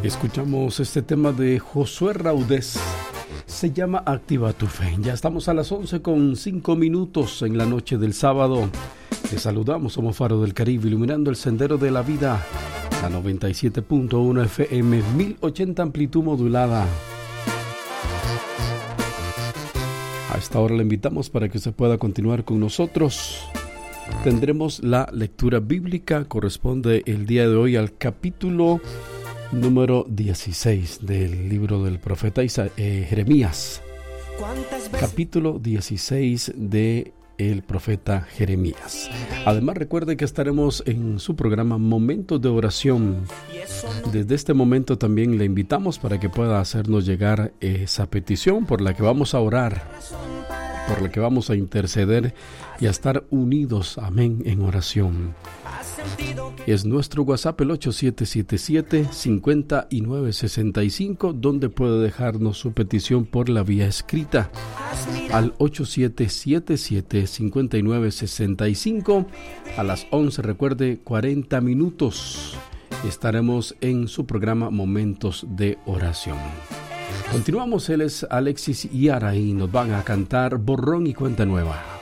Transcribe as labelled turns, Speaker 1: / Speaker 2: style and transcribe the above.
Speaker 1: Escuchamos este tema de Josué Raudés. Se llama Activa tu Fe. Ya estamos a las 11:05 en la noche del sábado. Te saludamos, somos Faro del Caribe, iluminando el sendero de la vida. La 97.1 FM, 1080 amplitud modulada. A esta hora le invitamos para que usted pueda continuar con nosotros. Tendremos la lectura bíblica, corresponde el día de hoy al capítulo número 16 del libro del profeta Jeremías. Capítulo 16 de el profeta Jeremías. Además, recuerde que estaremos en su programa Momentos de Oración. Desde este momento también le invitamos para que pueda hacernos llegar esa petición por la que vamos a orar, por la que vamos a interceder y a estar unidos, amén, en oración. Es nuestro WhatsApp el 8777-5965, donde puede dejarnos su petición por la vía escrita al 8777-5965. A las 11, recuerde, 40 minutos estaremos en su programa Momentos de Oración. Continuamos, él es Alexis y Araí, nos van a cantar Borrón y Cuenta Nueva.